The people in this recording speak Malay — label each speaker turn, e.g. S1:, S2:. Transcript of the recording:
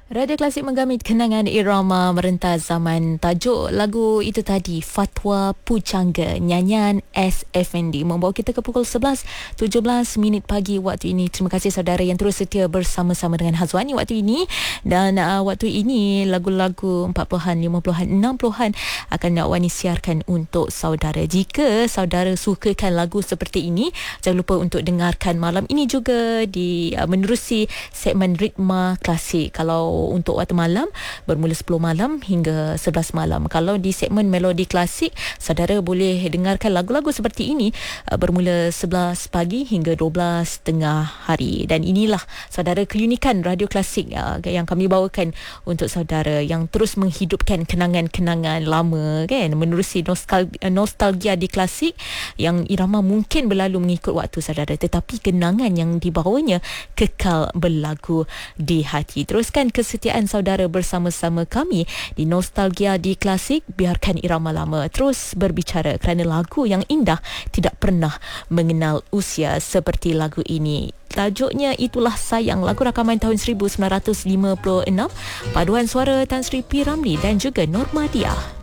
S1: Radio Klasik menggamit kenangan irama merentas zaman. Tajuk lagu itu tadi Fatwa Pujangga, nyanyian S. Effendi, membawa kita ke pukul 11.17 minit pagi waktu ini. Terima kasih saudara yang terus setia bersama-sama dengan Hazwani waktu ini. Dan waktu ini lagu-lagu 40-an, 50-an, 60-an akan Wani siarkan untuk saudara. Jika saudara sukakan lagu seperti ini, jangan lupa untuk dengarkan malam ini juga di menerusi segmen Ritma Klasik. Kalau untuk waktu malam bermula 10 malam hingga 11 malam. Kalau di segmen Melodi Klasik, saudara boleh dengarkan lagu-lagu seperti ini bermula 11 pagi hingga 12 tengah hari. Dan inilah saudara keunikan Radio Klasik yang kami bawakan untuk saudara, yang terus menghidupkan kenangan-kenangan lama kan, menerusi nostalgia di klasik yang irama mungkin berlalu mengikut waktu saudara, tetapi kenangan yang dibawanya kekal berlagu di hati. Teruskan kesetiaan saudara bersama-sama kami di Nostalgia di Klasik. Biarkan irama lama terus berbicara, kerana lagu yang indah tidak pernah mengenal usia seperti lagu ini. Tajuknya Itulah Sayang, lagu rakaman tahun 1956, paduan suara Tan Sri P. Ramlee dan juga Norma Diah.